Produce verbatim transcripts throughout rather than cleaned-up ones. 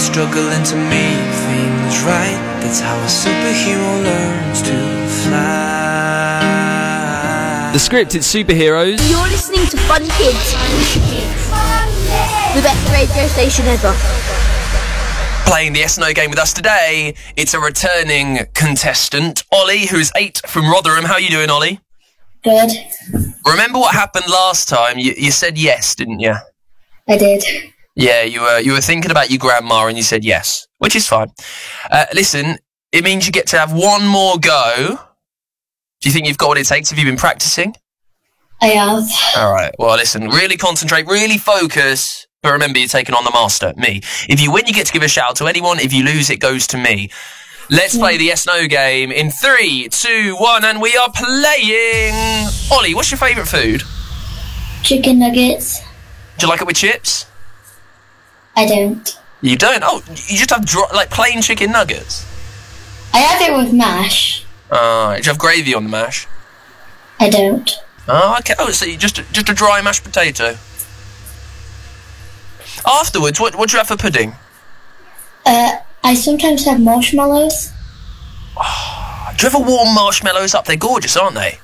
struggling to make things right. That's how a superhero learns to fly. The script, it's superheroes. You're listening to Fun Kids, the best radio station ever. Playing the Yes No game with us today, it's a returning contestant, Ollie, who's eight from Rotherham. How are you doing, Ollie? Good. Remember what happened last time? You, you said yes, didn't you? I did. Yeah, you were you were thinking about your grandma and you said yes, which is fine. Uh, listen, it means you get to have one more go. Do you think you've got what it takes? Have you been practicing? I have. All right. Well, listen, really concentrate, really focus. But remember, you're taking on the master, me. If you win, you get to give a shout out to anyone. If you lose, it goes to me. Let's play the Yes No game in three, two, one, and we are playing. Ollie, what's your favourite food? Chicken nuggets. Do you like it with chips? I don't. You don't? Oh, you just have dry, like plain chicken nuggets? I have it with mash. Uh, do you have gravy on the mash? I don't. Oh, okay. Oh, so you just just a dry mashed potato. Afterwards, what what do you have for pudding? Uh, I sometimes have marshmallows. Oh, do you ever warm marshmallows up? They're gorgeous, aren't they?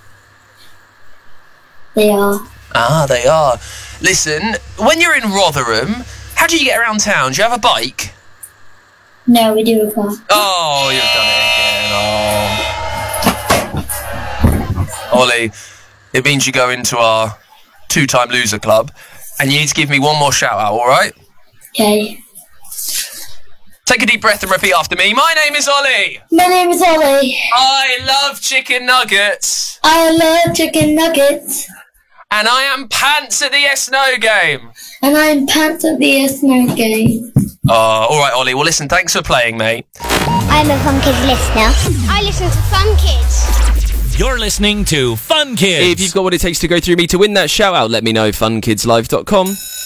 They are. Ah, they are. Listen, when you're in Rotherham, how do you get around town? Do you have a bike? No, we do a car. Oh, you've done it again. Oh. Ollie, it means you go into our two-time loser club, and you need to give me one more shout-out, all right? Okay. Take a deep breath and repeat after me. My name is Ollie. My name is Ollie. I love chicken nuggets. I love chicken nuggets. And I am pants at the Yes No game. And I'm pants at the Yes No game. Oh, all right, Ollie. Well, listen, thanks for playing, mate. I'm a Fun Kids listener. I listen to Fun Kids. You're listening to Fun Kids. If you've got what it takes to go through me to win that shout out, let me know. fun kids live dot com.